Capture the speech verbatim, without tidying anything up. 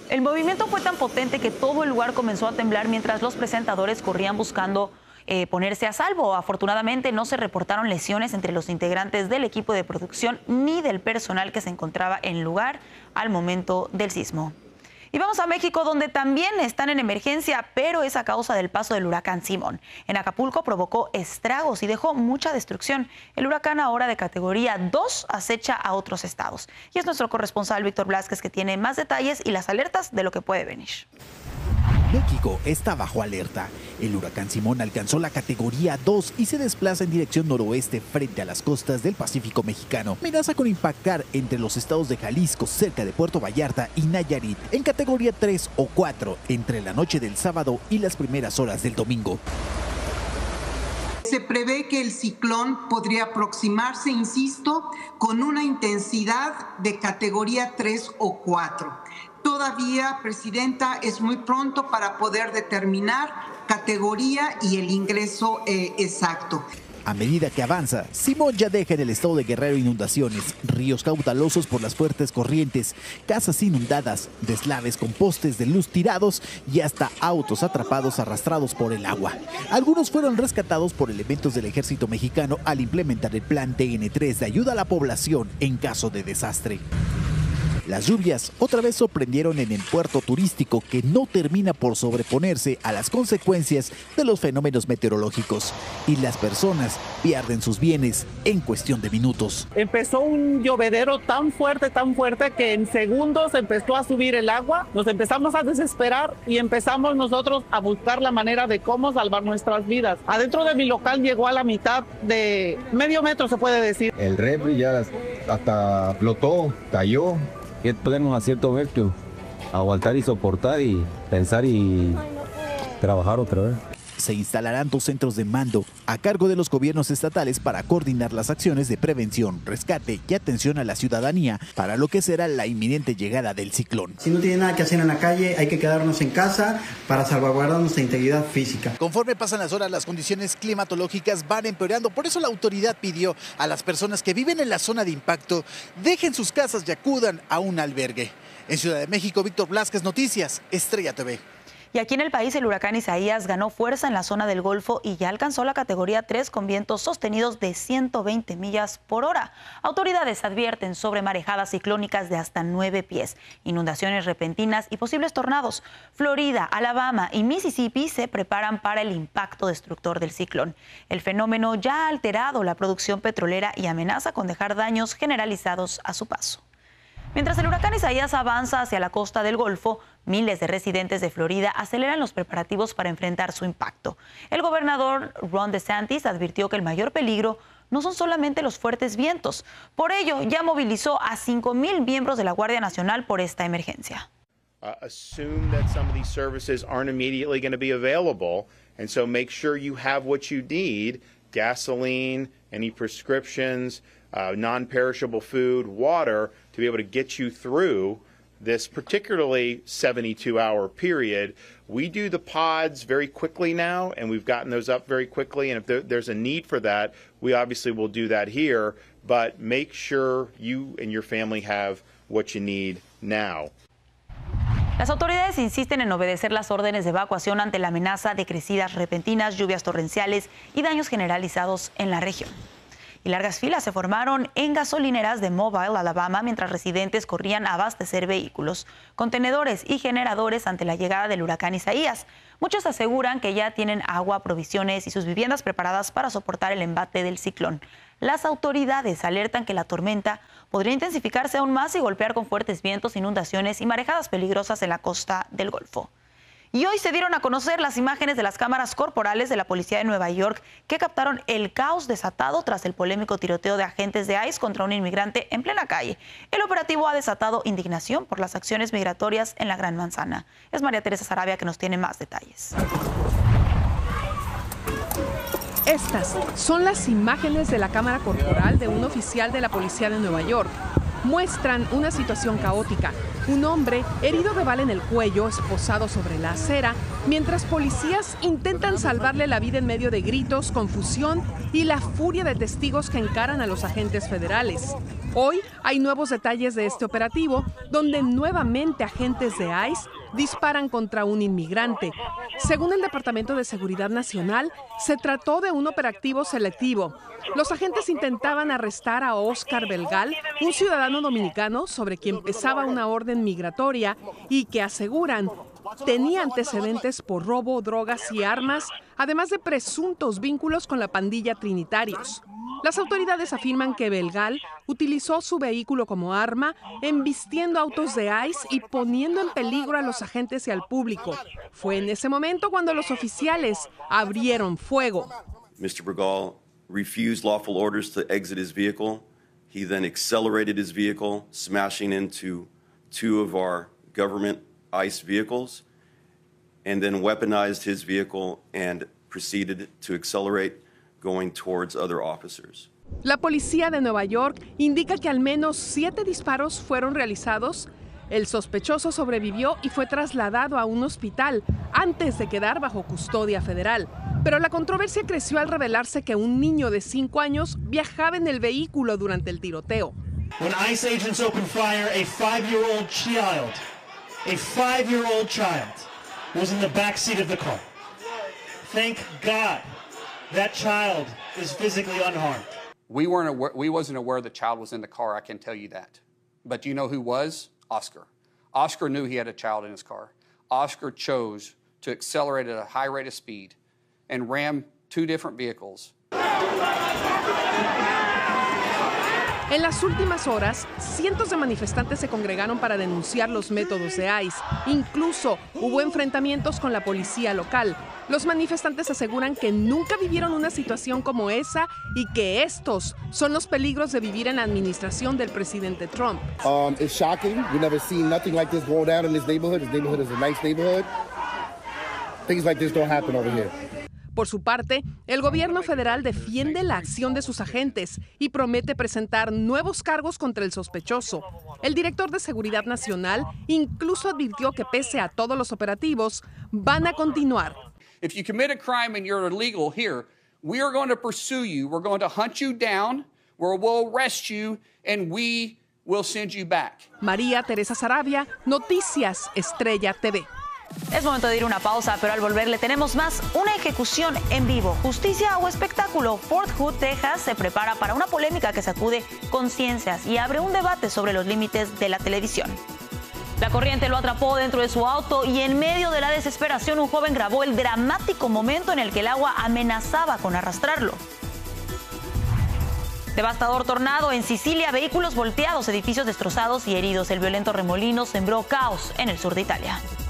El movimiento fue tan potente que todo el lugar comenzó a temblar mientras los presentadores corrían buscando eh, ponerse a salvo. Afortunadamente no se reportaron lesiones entre los integrantes del equipo de producción ni del personal que se encontraba en el lugar al momento del sismo. Y vamos a México, donde también están en emergencia, pero es a causa del paso del huracán Simón. En Acapulco provocó estragos y dejó mucha destrucción. El huracán, ahora de categoría dos, acecha a otros estados. Y es nuestro corresponsal Víctor Blázquez que tiene más detalles y las alertas de lo que puede venir. México está bajo alerta. El huracán Simón alcanzó la categoría dos y se desplaza en dirección noroeste frente a las costas del Pacífico mexicano. Amenaza con impactar entre los estados de Jalisco, cerca de Puerto Vallarta, y Nayarit, en categoría tres o cuatro, entre la noche del sábado y las primeras horas del domingo. Se prevé que el ciclón podría aproximarse, insisto, con una intensidad de categoría tres o cuatro. Todavía, Presidenta, es muy pronto para poder determinar categoría y el ingreso eh, exacto. A medida que avanza, Simón ya deja en el estado de Guerrero inundaciones, ríos caudalosos por las fuertes corrientes, casas inundadas, deslaves con postes de luz tirados y hasta autos atrapados arrastrados por el agua. Algunos fueron rescatados por elementos del ejército mexicano al implementar el plan T N tres de ayuda a la población en caso de desastre. Las lluvias otra vez sorprendieron en el puerto turístico, que no termina por sobreponerse a las consecuencias de los fenómenos meteorológicos, y las personas pierden sus bienes en cuestión de minutos. Empezó un llovedero tan fuerte, tan fuerte, que en segundos empezó a subir el agua. Nos empezamos a desesperar y empezamos nosotros a buscar la manera de cómo salvar nuestras vidas. Adentro de mi local llegó a la mitad de medio metro, se puede decir. El refri ya hasta flotó, cayó. Que podemos a cierto momento aguantar y soportar y pensar y trabajar otra vez. Se instalarán dos centros de mando a cargo de los gobiernos estatales para coordinar las acciones de prevención, rescate y atención a la ciudadanía para lo que será la inminente llegada del ciclón. Si no tiene nada que hacer en la calle, hay que quedarnos en casa para salvaguardar nuestra integridad física. Conforme pasan las horas, las condiciones climatológicas van empeorando. Por eso la autoridad pidió a las personas que viven en la zona de impacto dejen sus casas y acudan a un albergue. En Ciudad de México, Víctor Blázquez, Noticias, Estrella T V. Y aquí en el país, el huracán Isaías ganó fuerza en la zona del Golfo y ya alcanzó la categoría tres con vientos sostenidos de ciento veinte millas por hora. Autoridades advierten sobre marejadas ciclónicas de hasta nueve pies, inundaciones repentinas y posibles tornados. Florida, Alabama y Mississippi se preparan para el impacto destructor del ciclón. El fenómeno ya ha alterado la producción petrolera y amenaza con dejar daños generalizados a su paso. Mientras el huracán Isaías avanza hacia la costa del Golfo, miles de residentes de Florida aceleran los preparativos para enfrentar su impacto. El gobernador Ron DeSantis advirtió que el mayor peligro no son solamente los fuertes vientos. Por ello, ya movilizó a cinco mil miembros de la Guardia Nacional por esta emergencia. Uh, assume that some of these services aren't immediately going to be available, and so make sure you have what you need: gasoline, any prescriptions, uh, non-perishable food, water, to be able to get you through this particularly seventy-two hour period. We do the pods very quickly now, and we've gotten those up very quickly, and if there, there's a need for that, we obviously will do that here, but make sure you and your family have what you need now. Las autoridades insisten en obedecer las órdenes de evacuación ante la amenaza de crecidas repentinas, lluvias torrenciales y daños generalizados en la región. Y largas filas se formaron en gasolineras de Mobile, Alabama, mientras residentes corrían a abastecer vehículos, contenedores y generadores ante la llegada del huracán Isaías. Muchos aseguran que ya tienen agua, provisiones y sus viviendas preparadas para soportar el embate del ciclón. Las autoridades alertan que la tormenta podría intensificarse aún más y golpear con fuertes vientos, inundaciones y marejadas peligrosas en la costa del Golfo. Y hoy se dieron a conocer las imágenes de las cámaras corporales de la policía de Nueva York que captaron el caos desatado tras el polémico tiroteo de agentes de ICE contra un inmigrante en plena calle. El operativo ha desatado indignación por las acciones migratorias en la Gran Manzana. Es María Teresa Sarabia que nos tiene más detalles. Estas son las imágenes de la cámara corporal de un oficial de la policía de Nueva York. Muestran una situación caótica. Un hombre herido de bala en el cuello, esposado sobre la acera, mientras policías intentan salvarle la vida en medio de gritos, confusión y la furia de testigos que encaran a los agentes federales. Hoy hay nuevos detalles de este operativo, donde nuevamente agentes de ICE disparan contra un inmigrante. Según el Departamento de Seguridad Nacional, se trató de un operativo selectivo. Los agentes intentaban arrestar a Oscar Belgal, un ciudadano dominicano sobre quien pesaba una orden migratoria y que aseguran tenía antecedentes por robo, drogas y armas, además de presuntos vínculos con la pandilla Trinitarios. Las autoridades afirman que Belgal utilizó su vehículo como arma, embistiendo autos de ICE y poniendo en peligro a los agentes y al público. Fue en ese momento cuando los oficiales abrieron fuego. mister Bergal refused lawful orders to exit his vehicle. He then accelerated his vehicle, smashing into two of our government ICE vehicles, and then weaponized his vehicle and proceeded to accelerate, going towards other officers. La policía de Nueva York indica que al menos siete disparos fueron realizados. El sospechoso sobrevivió y fue trasladado a un hospital antes de quedar bajo custodia federal. Pero la controversia creció al revelarse que un niño de cinco años viajaba en el vehículo durante el tiroteo. When ICE agents opened fire, a five-year-old child, a five-year-old child was in the back seat of the car. Thank God that child is physically unharmed. We weren't aware, we wasn't aware the child was in the car, I can tell you that. But do you know who was? Oscar. Oscar knew he had a child in his car. Oscar chose to accelerate at a high rate of speed and ram two different vehicles. En las últimas horas, cientos de manifestantes se congregaron para denunciar los métodos de ICE. Incluso hubo enfrentamientos con la policía local. Los manifestantes aseguran que nunca vivieron una situación como esa y que estos son los peligros de vivir en la administración del presidente Trump. Um, it's shocking. We've never seen nothing like this go down in this neighborhood. This neighborhood is a nice neighborhood. Things like this don't happen over here. Por su parte, el gobierno federal defiende la acción de sus agentes y promete presentar nuevos cargos contra el sospechoso. El director de Seguridad Nacional incluso advirtió que pese a todos los operativos, van a continuar. If you commit a crime and you're illegal here, we are going to pursue you. We're going to hunt you down, we will arrest you, and we will send you back. María Teresa Saravia, Noticias Estrella T V. Es momento de ir a una pausa, pero al volver le tenemos más. Una ejecución en vivo, justicia o espectáculo. Fort Hood, Texas, se prepara para una polémica que sacude conciencias y abre un debate sobre los límites de la televisión. La corriente lo atrapó dentro de su auto y en medio de la desesperación un joven grabó el dramático momento en el que el agua amenazaba con arrastrarlo. Devastador tornado en Sicilia, vehículos volteados, edificios destrozados y heridos. El violento remolino sembró caos en el sur de Italia.